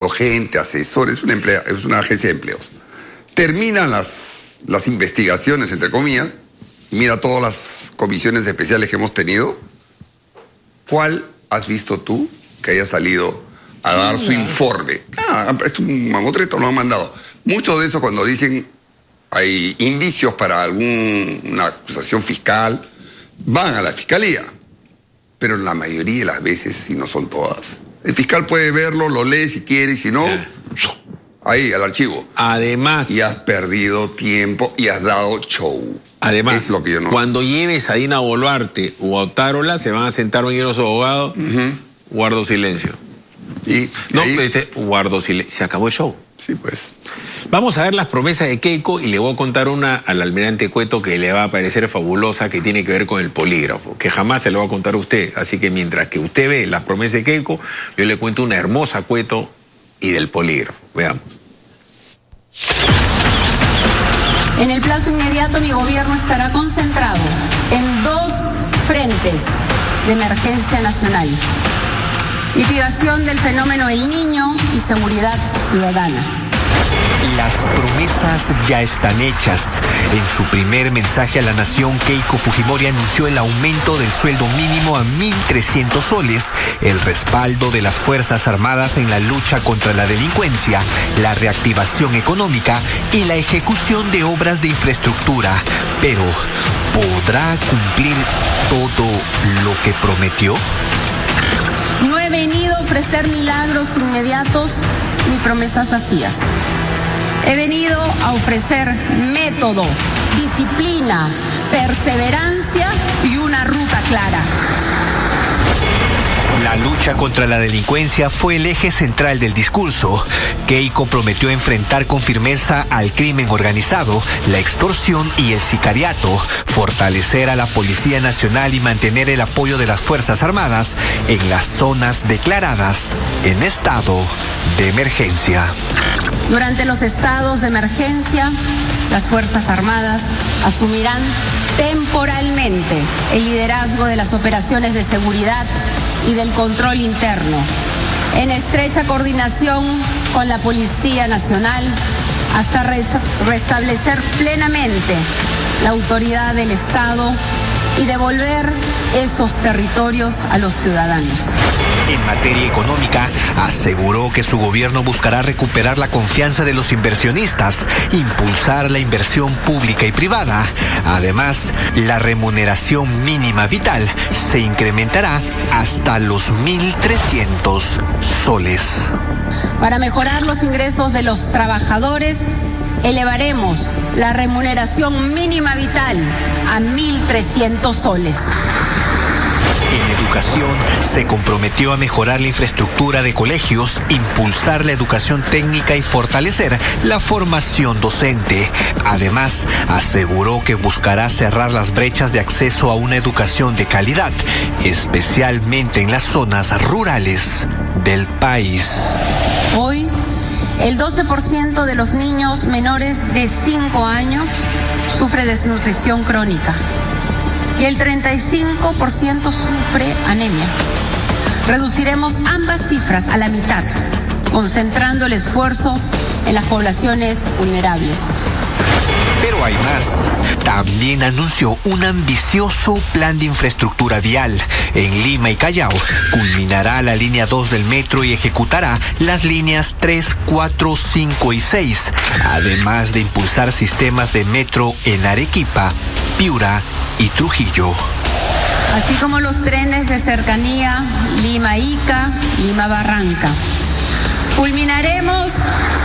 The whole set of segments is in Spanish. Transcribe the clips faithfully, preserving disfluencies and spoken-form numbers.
gente, asesores, es una, emplea, es una agencia de empleos. Terminan las, las investigaciones, entre comillas, mira todas las comisiones especiales que hemos tenido. ¿Cuál has visto tú que haya salido a dar su informe? Ah, es un mamotreto, lo han mandado. Mucho de eso cuando dicen hay indicios para alguna acusación fiscal, van a la fiscalía. Pero la mayoría de las veces, si no son todas, el fiscal puede verlo, lo lee si quiere, y si no, ahí, al archivo. Además... Y has perdido tiempo y has dado show. Además, es lo que yo no... cuando lleves a Dina Boluarte o a Otárola, se van a sentar un los abogados, uh-huh. guardo silencio. Y no, ahí... este, guardo silencio. Se acabó el show. Sí, pues. Vamos a ver las promesas de Keiko y le voy a contar una al almirante Cueto que le va a parecer fabulosa, que tiene que ver con el polígrafo, que jamás se lo va a contar a usted. Así que mientras que usted ve las promesas de Keiko, yo le cuento una hermosa Cueto y del polígrafo. Veamos. En el plazo inmediato mi gobierno estará concentrado en dos frentes de emergencia nacional: mitigación del fenómeno El Niño y seguridad ciudadana. Las promesas ya están hechas. En su primer mensaje a la nación, Keiko Fujimori anunció el aumento del sueldo mínimo a mil trescientos soles, el respaldo de las Fuerzas Armadas en la lucha contra la delincuencia, la reactivación económica y la ejecución de obras de infraestructura. Pero, ¿podrá cumplir todo lo que prometió? No he venido a ofrecer milagros inmediatos ni promesas vacías. He venido a ofrecer método, disciplina, perseverancia y una ruta clara. La lucha contra la delincuencia fue el eje central del discurso. Keiko prometió enfrentar con firmeza al crimen organizado, la extorsión y el sicariato, fortalecer a la Policía Nacional y mantener el apoyo de las Fuerzas Armadas en las zonas declaradas en estado de emergencia. Durante los estados de emergencia, las Fuerzas Armadas asumirán temporalmente el liderazgo de las operaciones de seguridad y del control interno, en estrecha coordinación con la Policía Nacional, hasta restablecer plenamente la autoridad del Estado y devolver esos territorios a los ciudadanos. En materia económica, aseguró que su gobierno buscará recuperar la confianza de los inversionistas, impulsar la inversión pública y privada. Además, la remuneración mínima vital se incrementará hasta los mil trescientos soles. Para mejorar los ingresos de los trabajadores, elevaremos la remuneración mínima vital a mil trescientos soles. En educación, se comprometió a mejorar la infraestructura de colegios, impulsar la educación técnica y fortalecer la formación docente. Además, aseguró que buscará cerrar las brechas de acceso a una educación de calidad, especialmente en las zonas rurales del país. Hoy, el doce por ciento de los niños menores de cinco años sufre desnutrición crónica y el treinta y cinco por ciento sufre anemia. Reduciremos ambas cifras a la mitad, concentrando el esfuerzo en las poblaciones vulnerables. Pero hay más. También anunció un ambicioso plan de infraestructura vial. En Lima y Callao culminará la línea dos del metro y ejecutará las líneas tres, cuatro, cinco y seis, además de impulsar sistemas de metro en Arequipa, Piura y Trujillo. Así como los trenes de cercanía Lima-Ica, Lima-Barranca. Culminaremos...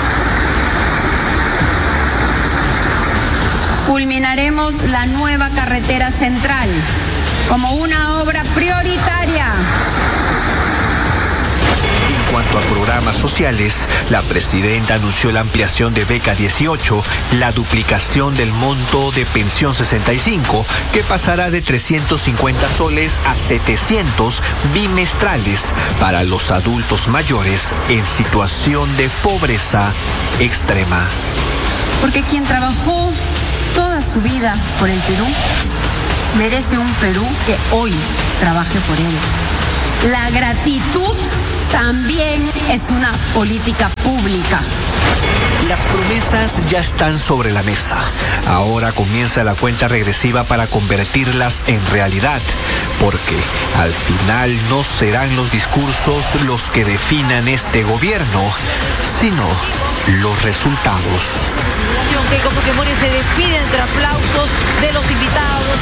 Culminaremos la nueva carretera central como una obra prioritaria. En cuanto a programas sociales, la presidenta anunció la ampliación de Beca dieciocho, la duplicación del monto de Pensión sesenta y cinco, que pasará de trescientos cincuenta soles a setecientos bimestrales para los adultos mayores en situación de pobreza extrema. Porque quien trabajó toda su vida por el Perú merece un Perú que hoy trabaje por él. La gratitud también es una política pública. Las promesas ya están sobre la mesa. Ahora comienza la cuenta regresiva para convertirlas en realidad, porque al final no serán los discursos los que definan este gobierno, sino los resultados. Keiko Fujimori se despide entre aplausos de los invitados.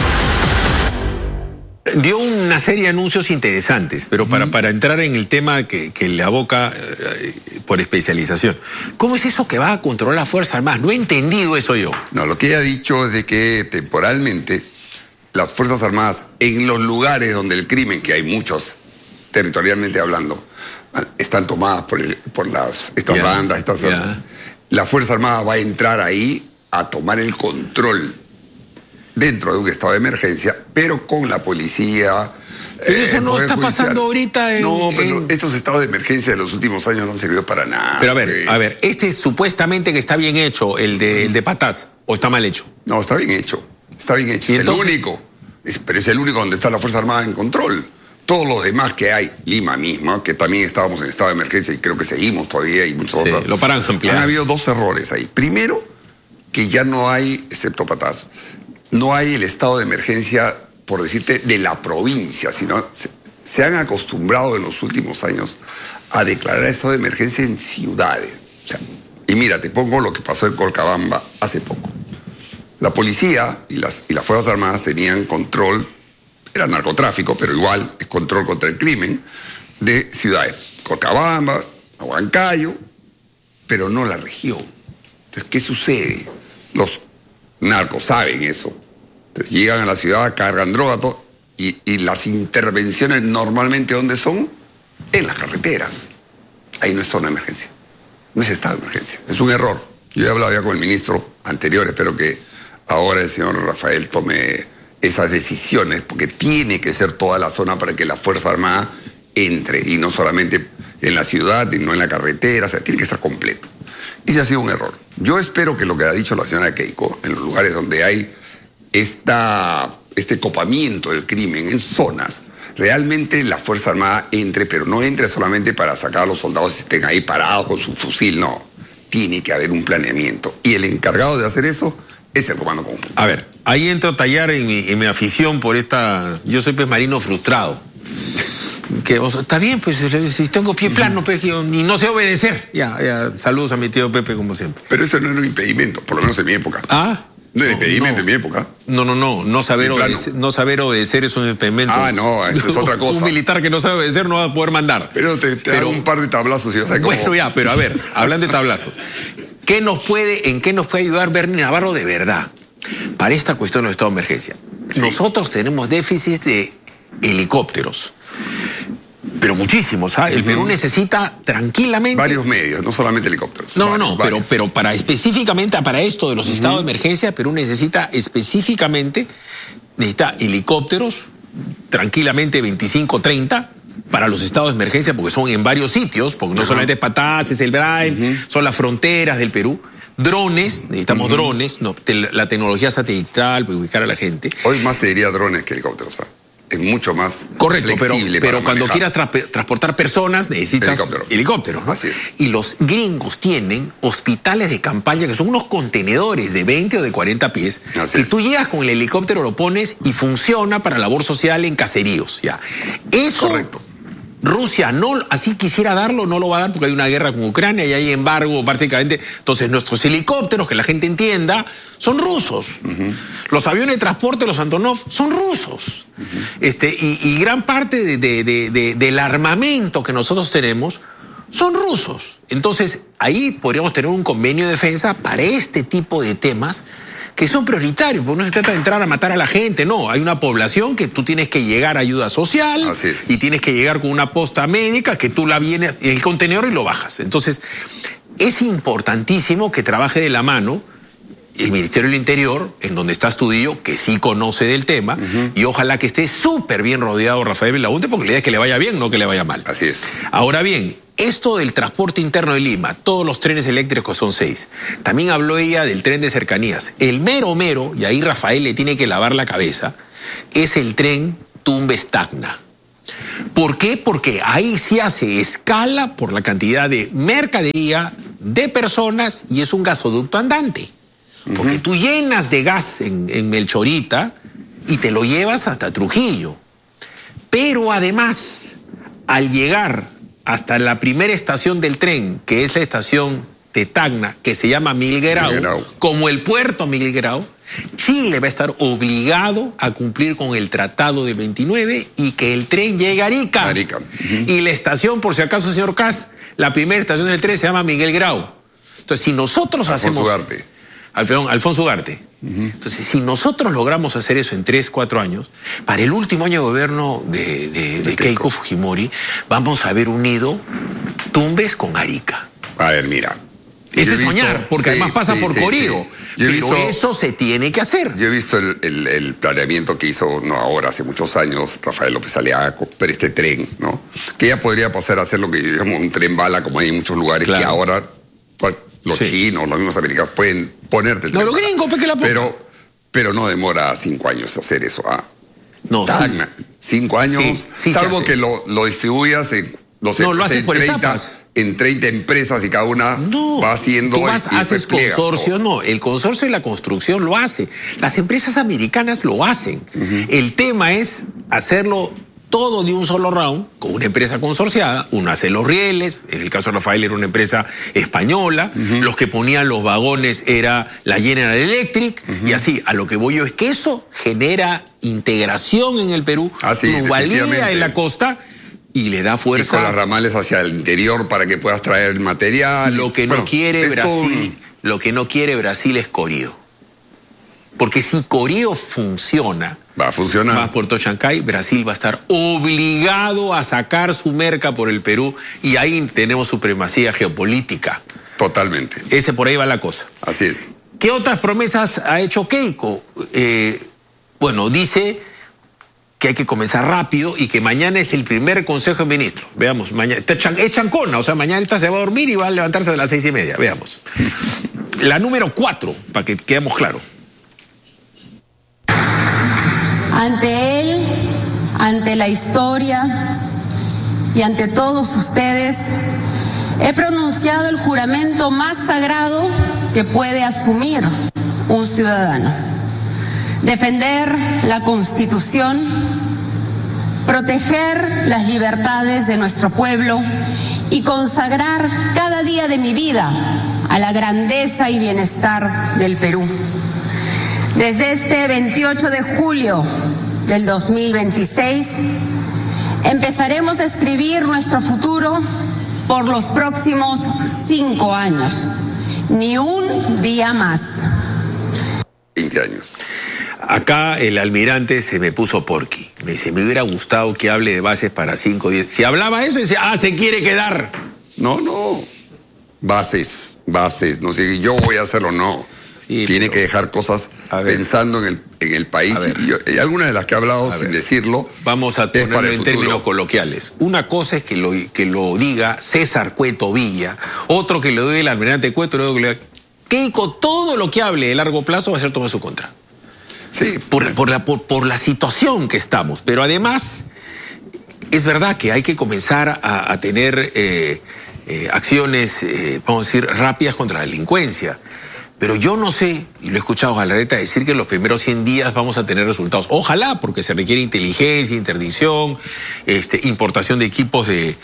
Dio una serie de anuncios interesantes, pero para, para entrar en el tema que, que le aboca eh, por especialización. ¿Cómo es eso que va a controlar las Fuerzas Armadas? No he entendido eso yo. No, lo que ella ha dicho es de que temporalmente las Fuerzas Armadas, en los lugares donde el crimen, que hay muchos territorialmente hablando, están tomadas por, el, por las, estas yeah, bandas, estas, yeah. La Fuerza Armada va a entrar ahí a tomar el control dentro de un estado de emergencia, pero con la policía. Pero eso eh, no está judicial. Pasando ahorita en... No, pero en... estos estados de emergencia de los últimos años no han servido para nada. Pero a ver, pues. a ver, este es supuestamente que está bien hecho, el de, el de Patás, ¿o está mal hecho? No, está bien hecho, está bien hecho, es entonces... el único, es, pero es el único donde está la Fuerza Armada en control. Todos los demás que hay, Lima misma, que también estábamos en estado de emergencia y creo que seguimos todavía y muchos sí, otros. Lo paran ampliar. Han habido dos errores ahí. Primero, que ya no hay, excepto Patás, no hay el estado de emergencia, por decirte, de la provincia, sino se, se han acostumbrado en los últimos años a declarar estado de emergencia en ciudades. O sea, y mira, te pongo lo que pasó en Colcabamba hace poco. La policía y las, y las Fuerzas Armadas tenían control, era narcotráfico, pero igual es control contra el crimen, de ciudades. Colcabamba, Huancayo, pero no la región. Entonces, ¿qué sucede? Los narcos saben eso. Entonces, llegan a la ciudad, cargan droga, todo, y, y las intervenciones normalmente, ¿dónde son? En las carreteras. Ahí no es zona de emergencia. No es estado de emergencia. Es un error. Yo he hablado ya con el ministro anterior, espero que ahora el señor Rafael tome esas decisiones, porque tiene que ser toda la zona para que la Fuerza Armada entre, y no solamente en la ciudad, y no en la carretera, o sea, tiene que estar completo. Y ese ha sido un error. Yo espero que lo que ha dicho la señora Keiko, en los lugares donde hay esta, este copamiento del crimen, en zonas, realmente la Fuerza Armada entre, pero no entre solamente para sacar a los soldados y estén ahí parados con su fusil, no. Tiene que haber un planeamiento. Y el encargado de hacer eso es el comando conjunto. A ver, ahí entro a tallar en mi, en mi afición por esta... Yo soy pez marino frustrado. Que, o sea, está bien, pues si tengo pie plano, pues, y no sé obedecer. Ya, ya, saludos a mi tío Pepe, como siempre. Pero eso no era un impedimento, por lo menos en mi época. Ah. No era no, impedimento no. en mi época. No, no, no. No saber, obedecer, no saber obedecer es un impedimento. Ah, no, eso es otra cosa. Un militar que no sabe obedecer no va a poder mandar. Pero te, te pero, hago un par de tablazos y vas a ver cómo... Bueno, ya, pero a ver, hablando de tablazos. ¿Qué nos puede, ¿En qué nos puede ayudar Bernie Navarro de verdad para esta cuestión del estado de emergencia? Sí. Nosotros tenemos déficit de helicópteros. Pero muchísimos, ¿sabes? El Perú necesita tranquilamente... Varios medios, no solamente helicópteros. No, varios, no, no, pero, pero para específicamente, para esto de los uh-huh. estados de emergencia, Perú necesita específicamente, necesita helicópteros, tranquilamente veinticinco, treinta, para los estados de emergencia, porque son en varios sitios, porque no uh-huh. solamente es Patás, es el Brain, uh-huh. son las fronteras del Perú. Drones, necesitamos uh-huh. drones, no, te, la tecnología satelital para ubicar a la gente. Hoy más te diría drones que helicópteros, ¿sabes? Es mucho más correcto, pero, pero cuando manejar. quieras tra transportar personas necesitas helicóptero. helicópteros, ¿no? Así es. Y los gringos tienen hospitales de campaña que son unos contenedores de veinte o de cuarenta pies. Así que es. Tú llegas con el helicóptero, lo pones y funciona para labor social en caseríos. Ya. Eso. Correcto. Rusia no, así quisiera darlo, no lo va a dar porque hay una guerra con Ucrania y hay embargo prácticamente. Entonces nuestros helicópteros, que la gente entienda, son rusos. Uh-huh. Los aviones de transporte, los Antonov, son rusos. Uh-huh. este, y, y gran parte de, de, de, de, del armamento que nosotros tenemos son rusos. Entonces ahí podríamos tener un convenio de defensa para este tipo de temas que son prioritarios, porque no se trata de entrar a matar a la gente, no, hay una población que tú tienes que llegar a ayuda social Así es. y tienes que llegar con una posta médica que tú la vienes en el contenedor y lo bajas. Entonces, es importantísimo que trabaje de la mano el Ministerio del Interior, en donde está Astudillo, que sí conoce del tema, uh-huh. y ojalá que esté súper bien rodeado Rafael Belaunte, porque la idea es que le vaya bien, no que le vaya mal. Así es. Ahora bien, esto del transporte interno de Lima, todos los trenes eléctricos son seis. También habló ella del tren de cercanías. El mero mero, y ahí Rafael le tiene que lavar la cabeza, es el tren Tumbes-Tacna. ¿Por qué? Porque ahí sí hace escala por la cantidad de mercadería, de personas, y es un gasoducto andante. Porque uh-huh. tú llenas de gas en, en Melchorita y te lo llevas hasta Trujillo. Pero además, al llegar hasta la primera estación del tren, que es la estación de Tacna, que se llama Miguel Grau, Miguel Grau, como el puerto Miguel Grau, Chile va a estar obligado a cumplir con el Tratado de veintinueve y que el tren llegue a Arica. Arica. Uh-huh. Y la estación, por si acaso, señor Kass, la primera estación del tren se llama Miguel Grau. Entonces, si nosotros Alfonso hacemos... Ugarte. Al, perdón, Alfonso Ugarte. Uh-huh. Entonces, si nosotros logramos hacer eso en tres, cuatro años, para el último año de gobierno de, de, de Keiko Fujimori, vamos a haber unido Tumbes con Arica. A ver, mira. Eso es visto, soñar, porque sí, además pasa sí, por sí, Corío. Sí. Pero visto, eso se tiene que hacer. Yo he visto el, el, el planeamiento que hizo, no ahora, hace muchos años, Rafael López Aliaga, pero este tren, ¿no? Que ya podría pasar a ser lo que llamamos un tren bala, como hay en muchos lugares, claro. que ahora los sí. chinos, los mismos americanos, pueden ponerte el no, tren los gringos, ¿por qué la ponen? Pero, pero no demora cinco años hacer eso. ¿ah? No, Tacna, sí. Cinco años, sí, sí salvo que lo, lo distribuyas en, no sé, no, lo haces en por treinta, etapas. En treinta empresas y cada una no, va haciendo... Tú vas, y, y haces consorcio, todo. No, el consorcio de la construcción lo hace. Las empresas americanas lo hacen. Uh-huh. El tema es hacerlo todo de un solo round, con una empresa consorciada. Uno hace los rieles, en el caso de Rafael era una empresa española, uh-huh. los que ponían los vagones era la General Electric, uh-huh. y así, a lo que voy yo es que eso genera integración en el Perú, ah, sí, plusvalía en la costa, y le da fuerza. Y con las ramales hacia el interior para que puedas traer material. Lo que no bueno, quiere Brasil, un... lo que no quiere Brasil es Corío. Porque si Corío funciona, va a funcionar. Más Puerto Chancay, Brasil va a estar obligado a sacar su merca por el Perú y ahí tenemos supremacía geopolítica. Totalmente. Ese por ahí va la cosa. Así es. ¿Qué otras promesas ha hecho Keiko? Eh, bueno, dice que hay que comenzar rápido y que mañana es el primer Consejo de Ministros. Veamos, mañana es chancona, o sea, mañana esta se va a dormir y va a levantarse a las seis y media. Veamos. La número cuatro, para que quedemos claros. Ante él, ante la historia y ante todos ustedes, he pronunciado el juramento más sagrado que puede asumir un ciudadano. Defender la Constitución, proteger las libertades de nuestro pueblo y consagrar cada día de mi vida a la grandeza y bienestar del Perú. Desde este veintiocho de julio del dos mil veintiséis, empezaremos a escribir nuestro futuro por los próximos cinco años. Ni un día más. veinte años. Acá el almirante se me puso porqui. Me dice, me hubiera gustado que hable de bases para cinco días. Si hablaba eso, decía, ah, se quiere quedar. No, no. Bases, bases. No sé, yo voy a hacerlo, no. Sí, tiene pero, que dejar cosas pensando en el, en el país. Y, yo, y algunas de las que he hablado sin ver, decirlo. Vamos a ponerlo en términos coloquiales. Una cosa es que lo, que lo diga César Cueto Villa, otro que lo diga el almirante Cueto, otro que lo diga Keiko. Todo lo que hable de largo plazo va a ser tomado en su contra. Sí. Por, por, la, por, por la situación que estamos. Pero además, es verdad que hay que comenzar a, a tener eh, eh, acciones, eh, vamos a decir, rápidas contra la delincuencia. Pero yo no sé, y lo he escuchado a Galarreta decir que en los primeros cien días vamos a tener resultados. Ojalá, porque se requiere inteligencia, interdicción, este, importación de equipos de,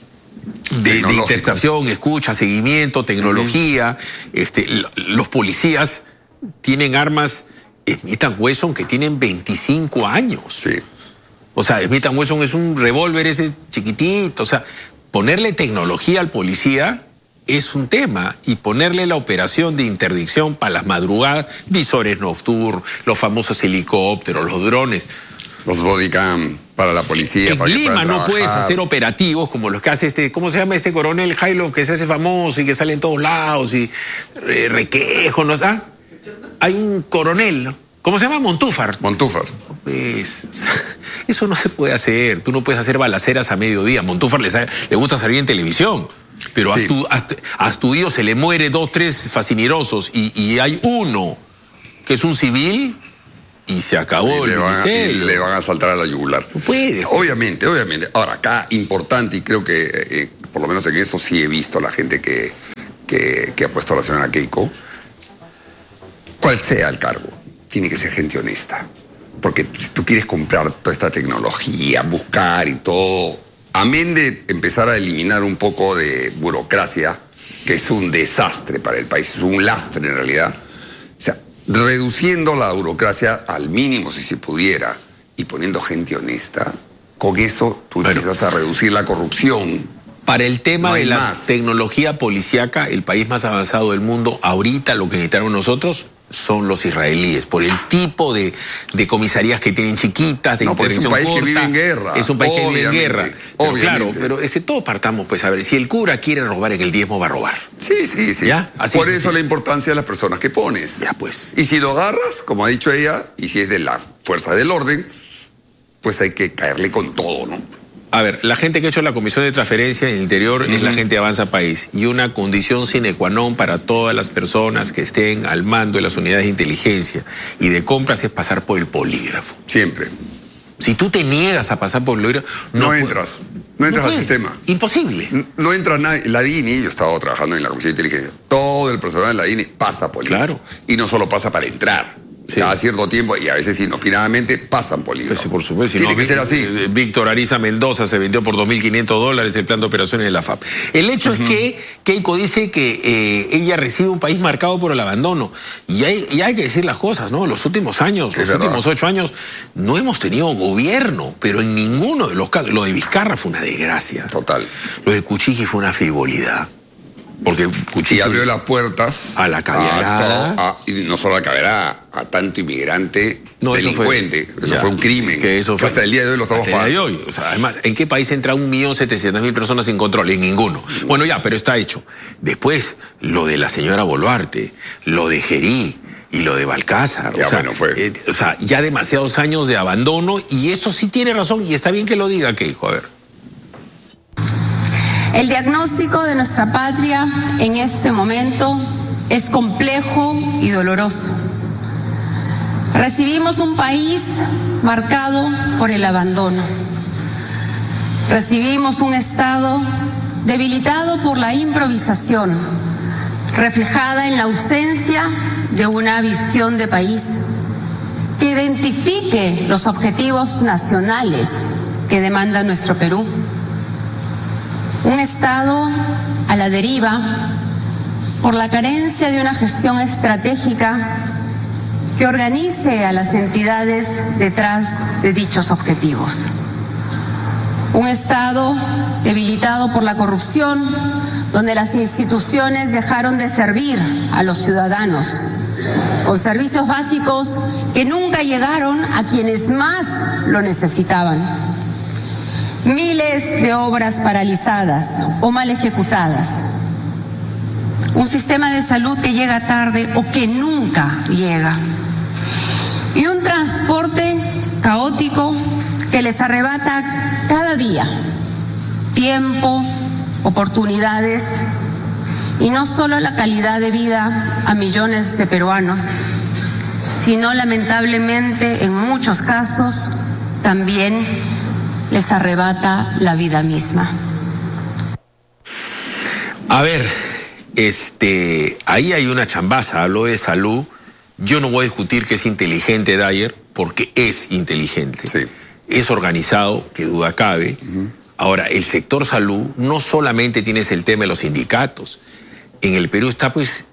de, de intercepción, escucha, seguimiento, tecnología. Uh-huh. Este, los policías tienen armas Smith and Wesson que tienen veinticinco años. Sí. O sea, Smith and Wesson es un revólver ese chiquitito. O sea, ponerle tecnología al policía es un tema, y ponerle la operación de interdicción para las madrugadas, visores nocturnos, los famosos helicópteros, los drones. Los bodycam para la policía. En para Lima que no puedes hacer operativos como los que hace este, ¿cómo se llama este coronel Jailo que se hace famoso y que sale en todos lados y eh, Requejo, ¿no? ¿Ah? Hay un coronel, ¿no? ¿Cómo se llama? Montúfar. Montúfar. Pues, eso no se puede hacer. Tú no puedes hacer balaceras a mediodía. Montúfar le, le gusta salir en televisión. Pero sí. a Astudillo se le muere dos, tres fascinerosos y, y hay uno que es un civil y se acabó y el le van, ministerio. y le van a saltar a la yugular. No puede. Obviamente, obviamente. Ahora, acá importante, y creo que eh, por lo menos en eso sí he visto a la gente que, que, que ha puesto a la señora Keiko, cual sea el cargo, tiene que ser gente honesta. Porque si tú quieres comprar toda esta tecnología, buscar y todo, amén de empezar a eliminar un poco de burocracia, que es un desastre para el país, es un lastre en realidad. O sea, reduciendo la burocracia al mínimo si se pudiera y poniendo gente honesta, con eso tú Bueno. empiezas a reducir la corrupción. Para el tema No hay de la más. tecnología policíaca, el país más avanzado del mundo, ahorita lo que necesitamos nosotros son los israelíes, por el tipo de, de comisarías que tienen chiquitas, de No, pues es un intervención país que corta. vive en guerra, Es un país que vive en obviamente, guerra. Pero obviamente. claro, pero es que todos partamos, pues a ver, si el cura quiere robar en el diezmo, va a robar. Sí, sí, sí. ¿Ya? Así Por es, eso sí. la importancia de las personas que pones. Ya, pues. Y si lo agarras, como ha dicho ella, y si es de la fuerza del orden, pues hay que caerle con todo, ¿no? A ver, la gente que ha hecho la comisión de transferencia en el interior uh-huh. es la gente de Avanza País. Y una condición sine qua non para todas las personas que estén al mando de las unidades de inteligencia y de compras es pasar por el polígrafo. Siempre. Si tú te niegas a pasar por el polígrafo... No, No, entras. No entras no al puedes. sistema. Imposible. No, no entra nadie. La D I N I, yo he estado trabajando en la comisión de inteligencia, todo el personal de la D I N I pasa polígrafo. Claro. Y no solo pasa para entrar. Sí. Cada cierto tiempo, y a veces inopinadamente, pasan polígrafo. Pues sí, por supuesto. Tiene no, que ser así. Víctor Ariza Mendoza se vendió por dos mil quinientos dólares el plan de operaciones de la F A P. El hecho uh-huh. es que Keiko dice que eh, ella recibe un país marcado por el abandono. Y hay, y hay que decir las cosas, ¿no? Los últimos años, es los verdad. últimos ocho años, no hemos tenido gobierno, pero en ninguno de los casos. Lo de Vizcarra fue una desgracia. Total. Lo de Cuchiji fue una frivolidad. Porque Cuchiji y abrió las puertas a la caviarada. A, a, y no solo a la caviarada, a tanto inmigrante no, delincuente. Eso fue, eso ya, fue un crimen. Que, eso que fue, hasta el día de hoy lo estamos hasta el día pagando. de hoy. O sea, además, ¿en qué país entra un millón setecientas mil personas sin control? En ninguno. Bueno, ya, pero está hecho. Después, lo de la señora Boluarte, lo de Gerí y lo de Balcázar. Ya, o sea, bueno, fue. Eh, o sea, ya demasiados años de abandono y eso sí tiene razón y está bien que lo diga Keiko. A ver. El diagnóstico de nuestra patria en este momento es complejo y doloroso. Recibimos un país marcado por el abandono. Recibimos un Estado debilitado por la improvisación, reflejada en la ausencia de una visión de país que identifique los objetivos nacionales que demanda nuestro Perú. Un Estado a la deriva por la carencia de una gestión estratégica que organice a las entidades detrás de dichos objetivos. Un Estado debilitado por la corrupción, donde las instituciones dejaron de servir a los ciudadanos, con servicios básicos que nunca llegaron a quienes más lo necesitaban. Miles de obras paralizadas o mal ejecutadas. Un sistema de salud que llega tarde o que nunca llega. Y un transporte caótico que les arrebata cada día tiempo, oportunidades y no solo la calidad de vida a millones de peruanos, sino lamentablemente en muchos casos también les arrebata la vida misma. A ver, este, ahí hay una chambaza, habló de salud. Yo no voy a discutir que es inteligente Dyer, porque es inteligente. Sí. Es organizado, que duda cabe. Uh-huh. Ahora, el sector salud no solamente tienes el tema de los sindicatos. En el Perú está pues...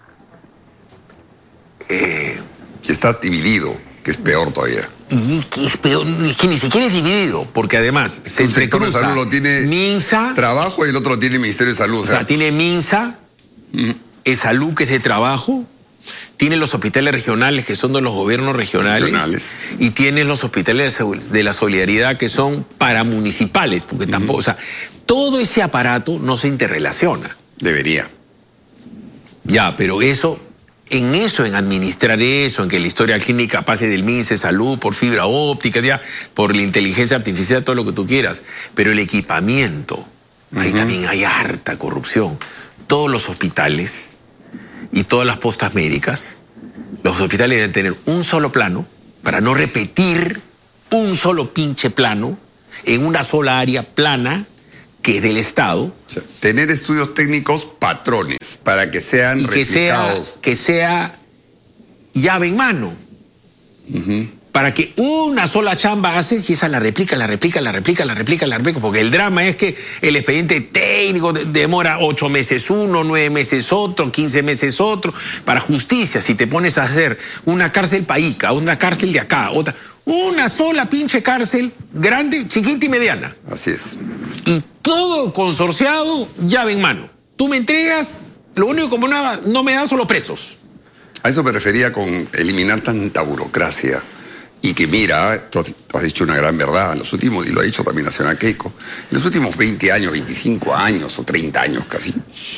Eh, está dividido, que es peor todavía. Y que es peor, es que ni siquiera es dividido, porque además se el sector de entrecruza salud lo tiene Minsa, trabajo y el otro lo tiene el Ministerio de Salud. O sea, o sea tiene Minsa, mm. el salud que es de trabajo, tiene los hospitales regionales que son de los gobiernos regionales, regionales. y tiene los hospitales de la solidaridad que son paramunicipales, porque mm. tampoco, o sea, todo ese aparato no se interrelaciona. Debería. Ya, pero eso... En eso, en administrar eso, en que la historia clínica pase del MINSE Salud por fibra óptica, ya, por la inteligencia artificial, todo lo que tú quieras. Pero el equipamiento, uh-huh. ahí también hay harta corrupción. Todos los hospitales y todas las postas médicas, los hospitales deben tener un solo plano para no repetir un solo pinche plano en una sola área plana que es del Estado. O sea, tener estudios técnicos patrones para que sean y que sea, replicados. que sea llave en mano. Uh-huh. Para que una sola chamba haces y esa la replica, la replica, la replica, la replica, la replica, porque el drama es que el expediente técnico demora ocho meses uno, nueve meses otro, quince meses otro. Para justicia, si te pones a hacer una cárcel paica, una cárcel de acá, otra, una sola pinche cárcel, grande, chiquita y mediana. Así es. Y todo consorciado, llave en mano. Tú me entregas, lo único que no, no me das son los presos. A eso me refería con eliminar tanta burocracia. Y que mira, tú has dicho una gran verdad en los últimos, y lo ha dicho también la señora Keiko, en los últimos veinte años, veinticinco años o treinta años casi,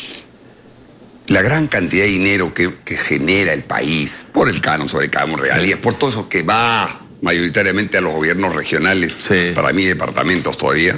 la gran cantidad de dinero que, que genera el país por el canon, sobre el canon real, por todo eso que va mayoritariamente a los gobiernos regionales, sí. Para mí departamentos todavía,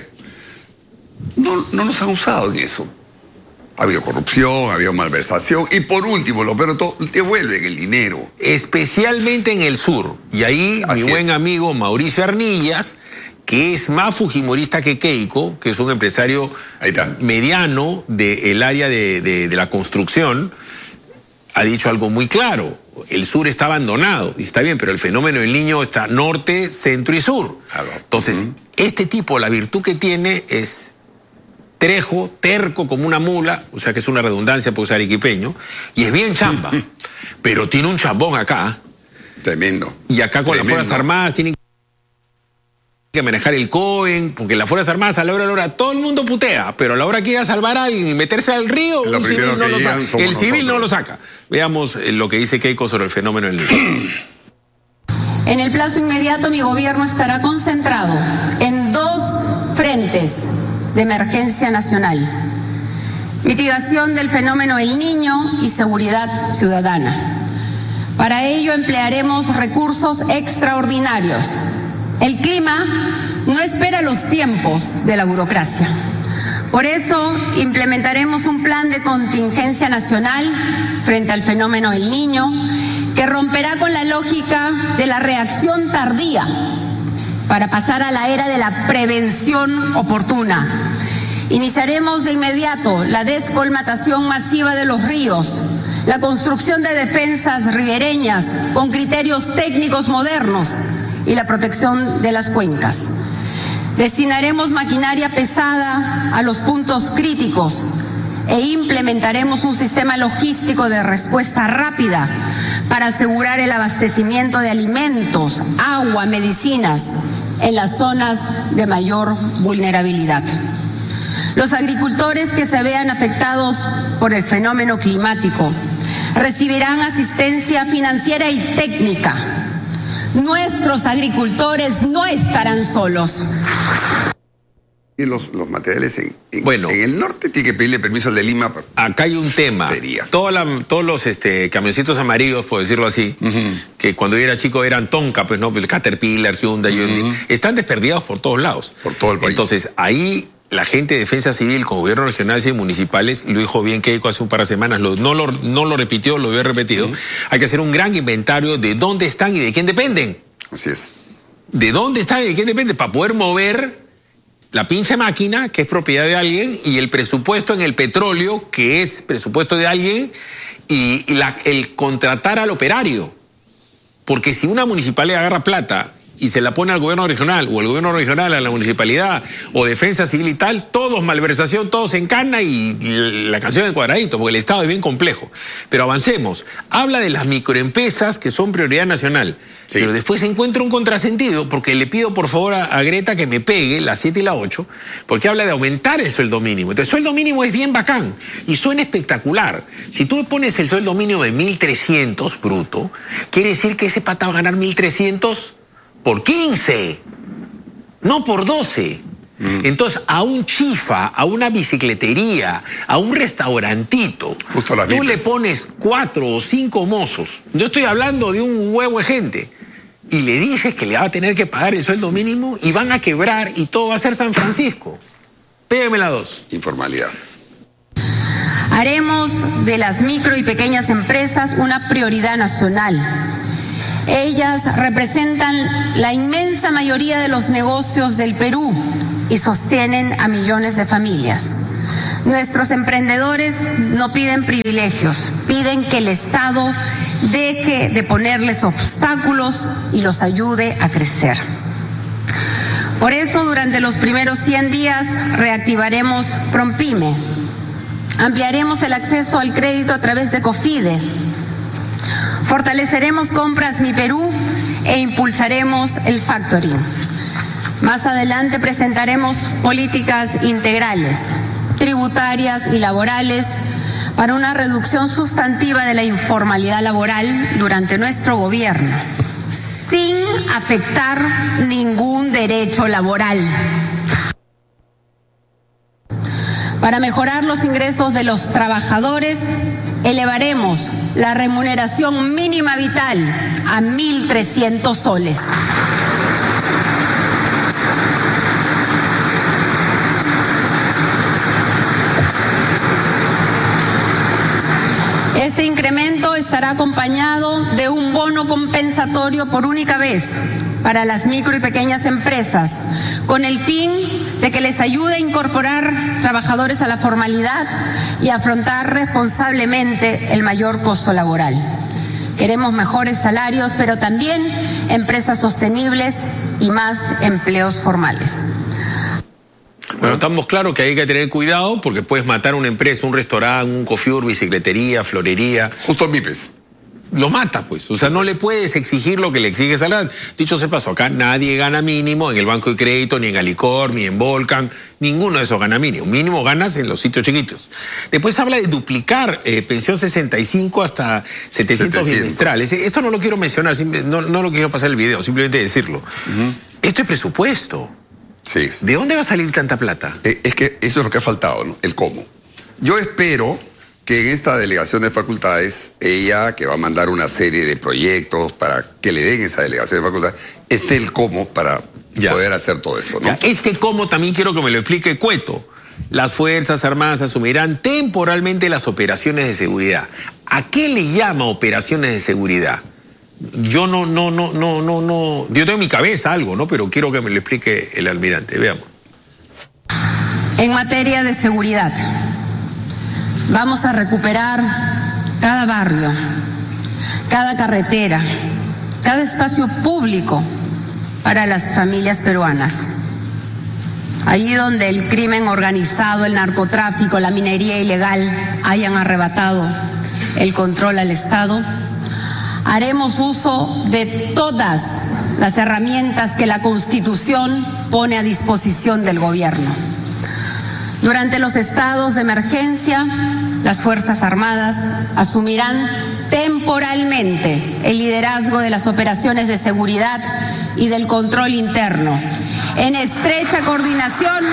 no, no nos han usado en eso. Ha habido corrupción, ha habido malversación y por último, lo peor de todo, devuelven el dinero. Especialmente en el sur. Y ahí Así mi buen es. amigo Mauricio Arnillas, que es más fujimorista que Keiko, que es un empresario mediano del área de, de, de la construcción, ha dicho algo muy claro. El sur está abandonado, y está bien, pero el fenómeno del Niño está norte, centro y sur. Entonces, uh-huh. Este tipo, la virtud que tiene es trejo, terco como una mula, o sea que es una redundancia porque es arequipeño, y es bien chamba, pero tiene un chambón acá. Tremendo. Y acá con Tremendo. Las Fuerzas Armadas tienen que manejar el COEN, porque las Fuerzas Armadas a la hora a la hora todo el mundo putea, pero a la hora que ir a salvar a alguien y meterse al río, un civil no lo saca. El civil no lo saca. Veamos lo que dice Keiko sobre el fenómeno del Niño. En el plazo inmediato mi gobierno estará concentrado en dos frentes de emergencia nacional: mitigación del fenómeno El Niño y seguridad ciudadana. Para ello emplearemos recursos extraordinarios. El clima no espera los tiempos de la burocracia. Por eso implementaremos un plan de contingencia nacional frente al fenómeno El Niño que romperá con la lógica de la reacción tardía para pasar a la era de la prevención oportuna. Iniciaremos de inmediato la descolmatación masiva de los ríos, la construcción de defensas ribereñas con criterios técnicos modernos y la protección de las cuencas. Destinaremos maquinaria pesada a los puntos críticos e implementaremos un sistema logístico de respuesta rápida para asegurar el abastecimiento de alimentos, agua, medicinas en las zonas de mayor vulnerabilidad. Los agricultores que se vean afectados por el fenómeno climático recibirán asistencia financiera y técnica. Nuestros agricultores no estarán solos. Y los, los materiales en, en, bueno, en el norte tiene que pedirle permiso al de Lima. Acá hay un tema. Toda la, todos los este, camioncitos amarillos, por decirlo así, uh-huh. que cuando yo era chico eran Tonka, pues no, pues Caterpillar, Hyundai, uh-huh. están desperdigados por todos lados. Por todo el país. Entonces, ahí la gente de Defensa Civil con gobiernos regionales y municipales, lo dijo bien Keiko hace un par de semanas, lo, no, lo, no lo repitió, lo había repetido, uh-huh. hay que hacer un gran inventario de dónde están y de quién dependen. Así es. De dónde están y de quién dependen, para poder mover la pinche máquina, que es propiedad de alguien, y el presupuesto en el petróleo, que es presupuesto de alguien, y, y la, el contratar al operario. Porque si una municipalidad agarra plata y se la pone al gobierno regional, o el gobierno regional a la municipalidad, o Defensa Civil y tal, todos malversación, todos en cana y la canción de cuadradito, porque el Estado es bien complejo. Pero avancemos. Habla de las microempresas que son prioridad nacional. Sí. Pero después se encuentra un contrasentido, porque le pido por favor a, a Greta que me pegue las siete y la ocho, porque habla de aumentar el sueldo mínimo. Entonces el sueldo mínimo es bien bacán y suena espectacular. Si tú pones el sueldo mínimo de mil trescientos bruto, quiere decir que ese pata va a ganar mil trescientos por quince, no por doce. Mm. Entonces, a un chifa, a una bicicletería, a un restaurantito, justo las tú vives. Le pones cuatro o cinco mozos. Yo estoy hablando de un huevo de gente. Y le dices que le va a tener que pagar el sueldo mínimo y van a quebrar y todo va a ser San Francisco. Pégame la dos. Informalidad. Haremos de las micro y pequeñas empresas una prioridad nacional. Ellas representan la inmensa mayoría de los negocios del Perú y sostienen a millones de familias. Nuestros emprendedores no piden privilegios, piden que el Estado deje de ponerles obstáculos y los ayude a crecer. Por eso, durante los primeros cien días reactivaremos Prompyme, ampliaremos el acceso al crédito a través de COFIDE, fortaleceremos Compras Mi Perú e impulsaremos el factoring. Más adelante presentaremos políticas integrales, tributarias y laborales para una reducción sustantiva de la informalidad laboral durante nuestro gobierno, sin afectar ningún derecho laboral. Para mejorar los ingresos de los trabajadores, elevaremos la remuneración mínima vital a mil trescientos soles. Este incremento estará acompañado de un bono compensatorio por única vez para las micro y pequeñas empresas, con el fin de que les ayude a incorporar trabajadores a la formalidad y afrontar responsablemente el mayor costo laboral. Queremos mejores salarios, pero también empresas sostenibles y más empleos formales. Bueno, estamos claros que hay que tener cuidado porque puedes matar una empresa, un restaurante, un cofiur, bicicletería, florería. Justo MIPES. Lo mata, pues. O sea, no le puedes exigir lo que le exiges a la... Dicho se pasó, acá nadie gana mínimo en el Banco de Crédito, ni en Alicor, ni en Volcan. Ninguno de esos gana mínimo. Mínimo ganas en los sitios chiquitos. Después habla de duplicar eh, pensión sesenta y cinco hasta setecientos bimestrales. Esto no lo quiero mencionar, no, no lo quiero pasar el video, simplemente decirlo. Uh-huh. Esto es presupuesto. Sí. ¿De dónde va a salir tanta plata? Eh, es que eso es lo que ha faltado, ¿no? El cómo. Yo espero que en esta delegación de facultades, ella, que va a mandar una serie de proyectos para que le den esa delegación de facultades, esté el cómo para ya. poder hacer todo esto, ¿no? Ya. Este cómo también quiero que me lo explique Cueto. Las Fuerzas Armadas asumirán temporalmente las operaciones de seguridad. ¿A qué le llama operaciones de seguridad? Yo no, no, no, no, no, no. Yo tengo en mi cabeza algo, ¿no? Pero quiero que me lo explique el almirante. Veamos. En materia de seguridad, vamos a recuperar cada barrio, cada carretera, cada espacio público para las familias peruanas. Allí donde el crimen organizado, el narcotráfico, la minería ilegal hayan arrebatado el control al Estado, haremos uso de todas las herramientas que la Constitución pone a disposición del gobierno. Durante los estados de emergencia, las Fuerzas Armadas asumirán temporalmente el liderazgo de las operaciones de seguridad y del control interno, en estrecha coordinación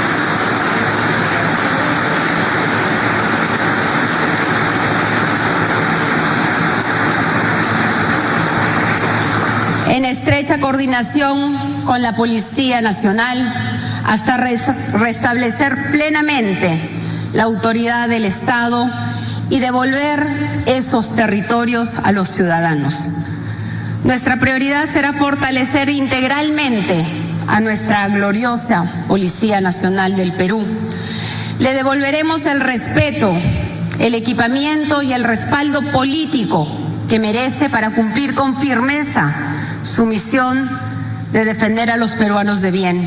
en estrecha coordinación con la Policía Nacional hasta res- restablecer plenamente la autoridad del Estado y devolver esos territorios a los ciudadanos. Nuestra prioridad será fortalecer integralmente a nuestra gloriosa Policía Nacional del Perú. Le devolveremos el respeto, el equipamiento y el respaldo político que merece para cumplir con firmeza su misión de defender a los peruanos de bien.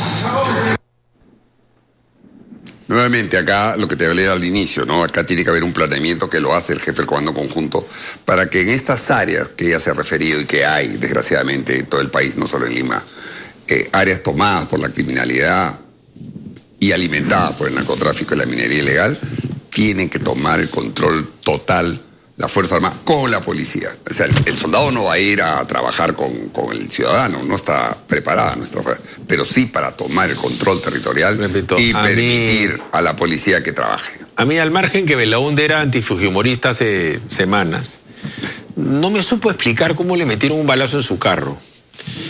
Nuevamente, acá lo que te hablé al inicio, ¿no? Acá tiene que haber un planeamiento que lo hace el jefe del Comando Conjunto para que en estas áreas que ella se ha referido y que hay, desgraciadamente, en todo el país, no solo en Lima, eh, áreas tomadas por la criminalidad y alimentadas por el narcotráfico y la minería ilegal, tienen que tomar el control total la Fuerza Armada con la policía. O sea, el, el soldado no va a ir a trabajar con, con el ciudadano, no está preparada nuestra fuerza, pero sí para tomar el control territorial. Repito, y a permitir mí, a la policía que trabaje. A mí, al margen que Belaúnde era antifujimorista hace semanas, no me supo explicar cómo le metieron un balazo en su carro.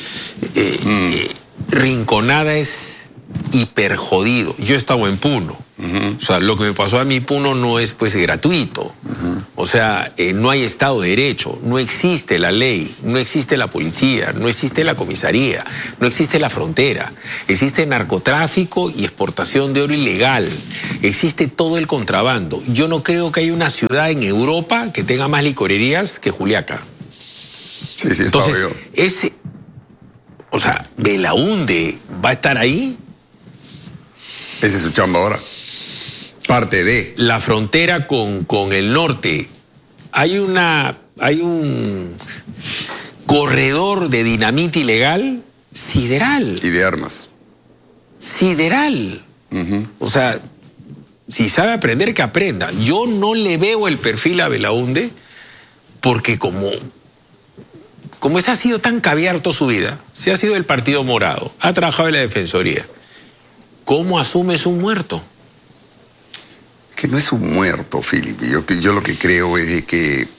Eh, mm. eh, Rinconada es hiper jodido. Yo estaba en Puno. Uh-huh. O sea, lo que me pasó a mí, Puno, no es pues gratuito. Uh-huh. O sea, eh, no hay Estado de Derecho, no existe la ley, no existe la policía, no existe la comisaría, no existe la frontera. Existe narcotráfico y exportación de oro ilegal. Existe todo el contrabando. Yo no creo que haya una ciudad en Europa que tenga más licorerías que Juliaca. Sí, sí, está Entonces, obvio. ese, o sea, Belaúnde va a estar ahí. Ese es su chamba ahora. Parte de... La frontera con, con el norte. Hay una... Hay un corredor de dinamita ilegal sideral. Y de armas. Sideral. Uh-huh. O sea, si sabe aprender, que aprenda. Yo no le veo el perfil a Belaúnde porque como... Como ese ha sido tan caviar toda su vida, se ha sido del Partido Morado, ha trabajado en la Defensoría. ¿Cómo asumes un muerto? Que no es un muerto, Felipe. Yo, yo lo que creo es de que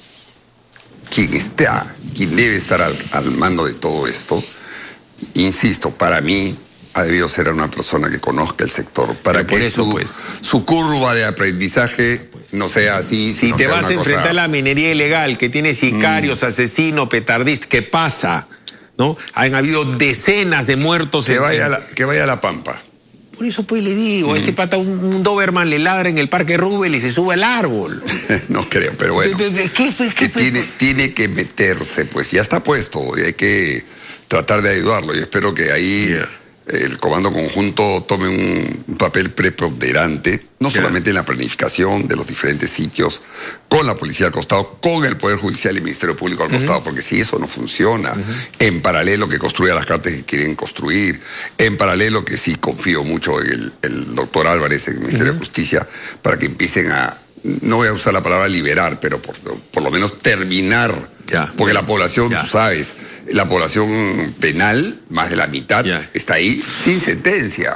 quien está, quien debe estar al, al mando de todo esto, insisto, para mí ha debido ser una persona que conozca el sector, para Pero por que eso, su, pues. su curva de aprendizaje no sea así. Si no te sea vas a una enfrentar cosa... a la minería ilegal, que tiene sicarios, mm. asesinos, petardistas, ¿qué pasa? ¿No? Han habido decenas de muertos. Que, en... vaya, a la, que vaya a La Pampa. Por eso pues le digo, mm. a este pata un, un Doberman le ladra en el Parque Rubel y se sube al árbol. No creo, pero bueno. ¿Qué, qué, qué, qué, que qué, tiene, tiene que meterse, pues ya está puesto y hay que tratar de ayudarlo. Y espero que ahí yeah. el comando conjunto tome un, un papel preponderante, no yeah. solamente en la planificación de los diferentes sitios, con la policía al costado, con el Poder Judicial y el Ministerio Público al costado, uh-huh. porque si eso no funciona, uh-huh. en paralelo que construya las cartas que quieren construir, en paralelo que sí confío mucho en el, el doctor Álvarez, en el Ministerio uh-huh. de Justicia, para que empiecen a, no voy a usar la palabra liberar, pero por, por lo menos terminar, yeah. porque la población, yeah. tú sabes, la población penal, más de la mitad, yeah. está ahí sin sentencia.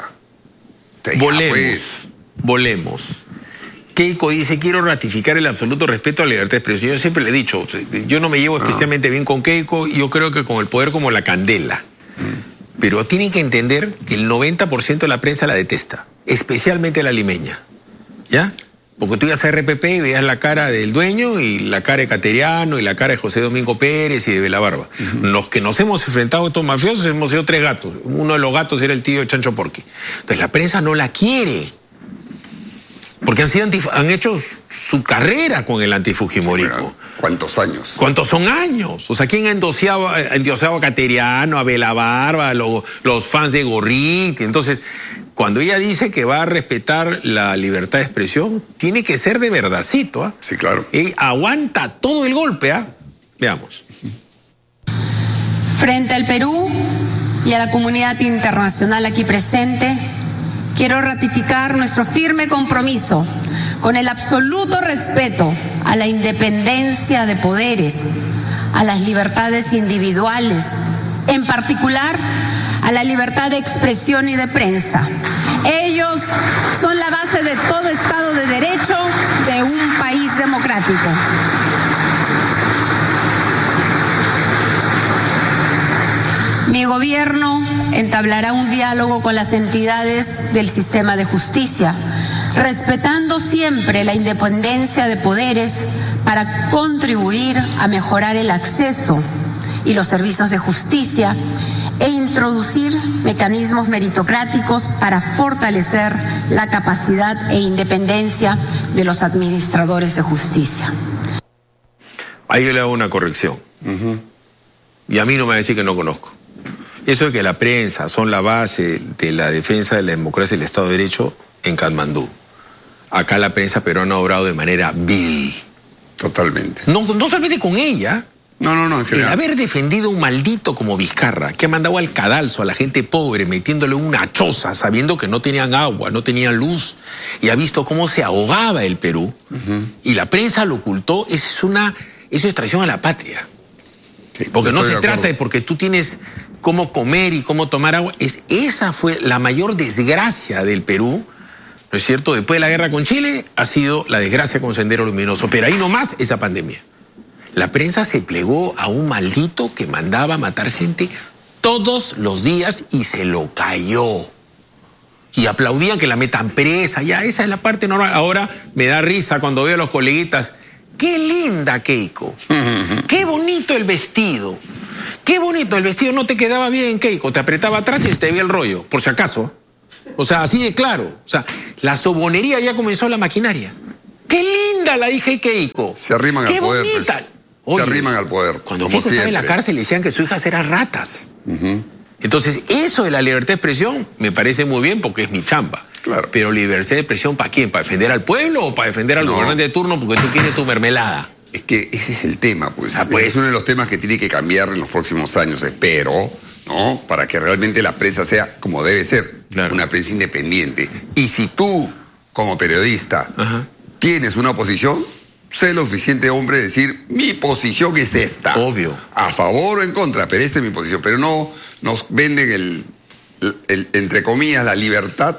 Te volemos, pues. volemos. Keiko dice, quiero ratificar el absoluto respeto a la libertad de expresión. Yo siempre le he dicho, yo no me llevo no. especialmente bien con Keiko, yo creo que con el poder como la candela. Mm. Pero tienen que entender que el noventa por ciento de la prensa la detesta, especialmente la limeña. ¿Ya? Porque tú ibas a R P P y veías la cara del dueño y la cara de Cateriano y la cara de José Domingo Pérez y de Belabarba. Uh-huh. Los que nos hemos enfrentado a estos mafiosos hemos sido tres gatos. Uno de los gatos era el tío de Chancho Porqui. Entonces la prensa no la quiere. Porque han, sido antif- han hecho su carrera con el antifujimorismo. Sí, ¿cuántos años? ¿Cuántos son años? O sea, ¿quién ha endoseado, ha endoseado a Cateriano, a Belabarba, a lo, los fans de Gorriti? Entonces, cuando ella dice que va a respetar la libertad de expresión, tiene que ser de verdadcito. ¿eh? Sí, claro. Y aguanta todo el golpe. ¿eh? Veamos. Frente al Perú y a la comunidad internacional aquí presente, quiero ratificar nuestro firme compromiso con el absoluto respeto a la independencia de poderes, a las libertades individuales, en particular a la libertad de expresión y de prensa. Ellos son la base de todo Estado de Derecho de un país democrático. Mi gobierno entablará un diálogo con las entidades del sistema de justicia, respetando siempre la independencia de poderes para contribuir a mejorar el acceso y los servicios de justicia e introducir mecanismos meritocráticos para fortalecer la capacidad e independencia de los administradores de justicia. Ahí yo le hago una corrección. Uh-huh. Y a mí no me va a decir que no conozco. Eso de que la prensa son la base de la defensa de la democracia y el Estado de Derecho en Katmandú. Acá la prensa peruana ha obrado de manera vil. Totalmente. No, no solamente con ella. No, no, no, en general. El haber defendido a un maldito como Vizcarra, que ha mandado al cadalso a la gente pobre, metiéndole una choza, sabiendo que no tenían agua, no tenían luz, y ha visto cómo se ahogaba el Perú, uh-huh. y la prensa lo ocultó, eso es una, eso es traición a la patria. Sí, porque no se de trata de porque tú tienes cómo comer y cómo tomar agua. Es, esa fue la mayor desgracia del Perú, ¿no es cierto? Después de la guerra con Chile, ha sido la desgracia con Sendero Luminoso. Pero ahí nomás esa pandemia. La prensa se plegó a un maldito que mandaba a matar gente todos los días y se lo cayó. Y aplaudían que la metan presa, ya, esa es la parte normal. Ahora me da risa cuando veo a los coleguitas. ¡Qué linda, Keiko! ¡Qué bonito el vestido! ¡Qué bonito! El vestido no te quedaba bien, Keiko. Te apretaba atrás y se te veía el rollo, por si acaso. O sea, así de claro. O sea, la sobonería ya comenzó la maquinaria. ¡Qué linda la hija de Keiko! Se arriman ¡Qué al poder, bonita! Pues. Oye, se arriman al poder. Cuando como Keiko estaba en la siempre. cárcel decían que sus hijas eran ratas. Uh-huh. Entonces, eso de la libertad de expresión me parece muy bien porque es mi chamba. Claro. Pero libertad de expresión, ¿para quién? ¿Para defender al pueblo o para defender al No. gobernante de turno porque tú quieres tu mermelada? Es que ese es el tema, pues. Ah, pues. Es uno de los temas que tiene que cambiar en los próximos años, espero, ¿no? Para que realmente la prensa sea como debe ser, Claro. una prensa independiente. Y si tú, como periodista, Ajá. tienes una posición, sé lo suficiente hombre de decir, mi posición es esta. Obvio. A favor o en contra, pero esta es mi posición. Pero no nos venden el, el- el- entre comillas, la libertad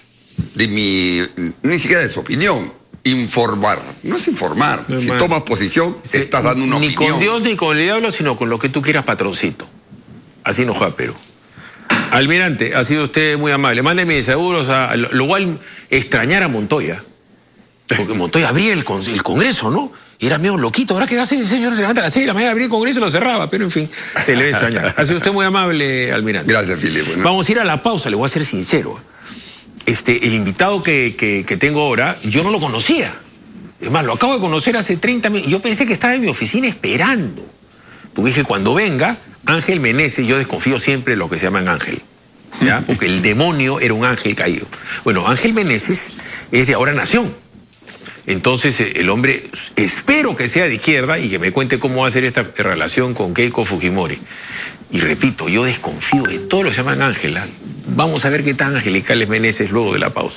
de mi, ni siquiera de su opinión. Informar. No es informar. No, si man. tomas posición, Sí, estás dando una ni opinión. con Dios ni con el diablo, sino con lo que tú quieras, patroncito. Así no juega Perú. Almirante, ha sido usted muy amable. Mándeme seguros a lo, lo cual extrañar a Montoya. Porque Montoya abría el, con- el Congreso, ¿no? Y era medio loquito. Ahora que hace el señor se levanta a las seis de la mañana, abría el Congreso y lo cerraba. Pero en fin, se le ve extrañar. Ha sido usted muy amable, Almirante. Gracias, Filipe. Bueno. Vamos a ir a la pausa, le voy a ser sincero. Este, el invitado que, que, que tengo ahora, yo no lo conocía. Es más, lo acabo de conocer hace treinta minutos. Yo pensé que estaba en mi oficina esperando. Porque dije, cuando venga, Ángel Meneses, yo desconfío siempre de lo que se llaman ángel. ¿Ya? Porque el demonio era un ángel caído. Bueno, Ángel Meneses es de Ahora Nación. Entonces, el hombre, espero que sea de izquierda y que me cuente cómo va a ser esta relación con Keiko Fujimori. Y repito, yo desconfío de todo lo que se llaman Ángela. Vamos a ver qué tan angelical es Meneses luego de la pausa.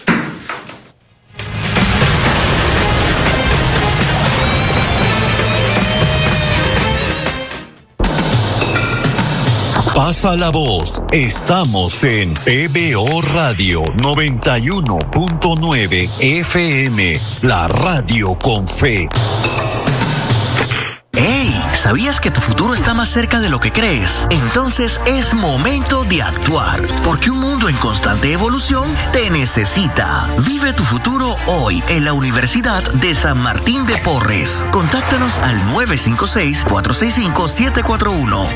Pasa la voz. Estamos en P B O Radio noventa y uno punto nueve F M, la radio con fe. ¡Hey! ¿Sabías que tu futuro está más cerca de lo que crees? Entonces es momento de actuar, porque un mundo en constante evolución te necesita. Vive tu futuro hoy en la Universidad de San Martín de Porres. Contáctanos al nueve cinco seis, cuatro seis cinco, siete cuatro uno.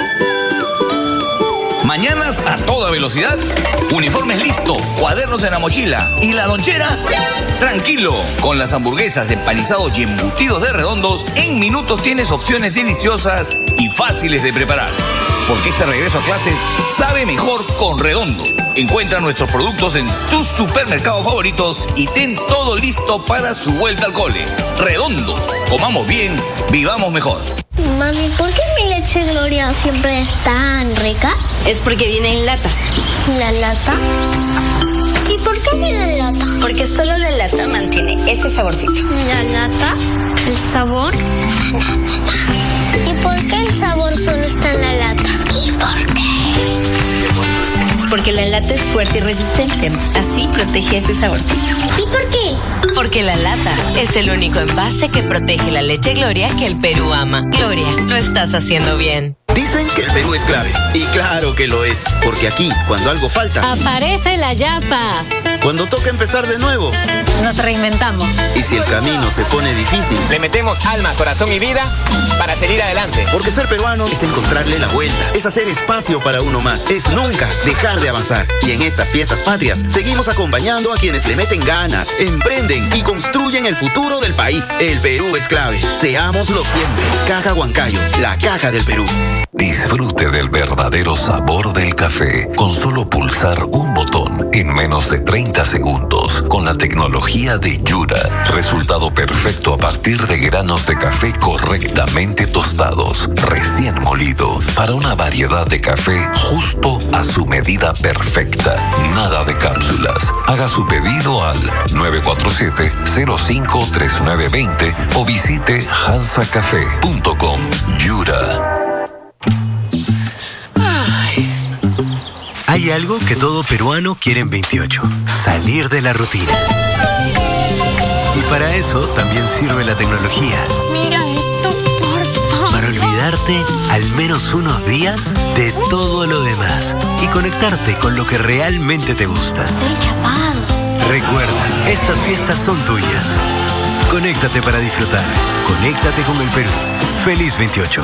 Mañanas a toda velocidad, uniformes listos, cuadernos en la mochila y la lonchera. Tranquilo, con las hamburguesas, empanizados y embutidos de Redondos, en minutos tienes opciones deliciosas y fáciles de preparar. Porque este regreso a clases sabe mejor con Redondo. Encuentra nuestros productos en tus supermercados favoritos y ten todo listo para su vuelta al cole. Redondos, comamos bien, vivamos mejor. Mami, ¿por qué mi leche Gloria siempre es tan rica? Es porque viene en lata. ¿La lata? ¿Y por qué viene en lata? Porque solo la lata mantiene ese saborcito. ¿La lata? ¿El sabor? ¿Y por qué el sabor solo está en la lata? ¿Y por qué? Porque la lata es fuerte y resistente. Así protege ese saborcito. ¿Y por qué? Porque la lata es el único envase que protege la leche Gloria que el Perú ama. Gloria, lo estás haciendo bien. Dicen que el Perú es clave. Y claro que lo es. Porque aquí, cuando algo falta, aparece la yapa. Cuando toca empezar de nuevo, nos reinventamos. Y si el camino se pone difícil, le metemos alma, corazón y vida para seguir adelante. Porque ser peruano es encontrarle la vuelta, es hacer espacio para uno más, es nunca dejar de avanzar. Y en estas fiestas patrias, seguimos acompañando a quienes le meten ganas, emprenden y construyen el futuro del país. El Perú es clave. Seámoslo siempre. Caja Huancayo, la caja del Perú. Disfrute del verdadero sabor del café con solo pulsar un botón en menos de treinta segundos con la tecnología de Yura. Resultado perfecto a partir de granos de café correctamente tostados, recién molido, para una variedad de café justo a su medida perfecta. Nada de cápsulas. Haga su pedido al nueve cuatro siete, cero cinco tres nueve dos cero o visite hansa café punto com. Yura. Hay algo que todo peruano quiere en veintiocho, salir de la rutina. Y para eso también sirve la tecnología. Mira esto, por favor. Para olvidar separarte al menos unos días de todo lo demás y conectarte con lo que realmente te gusta. Recuerda, estas fiestas son tuyas. Conéctate para disfrutar. Conéctate con el Perú. Feliz veintiocho.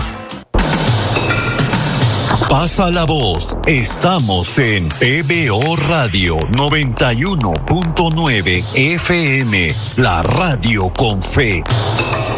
Pasa la voz. Estamos en P B O Radio noventa y uno punto nueve F M, la radio con fe.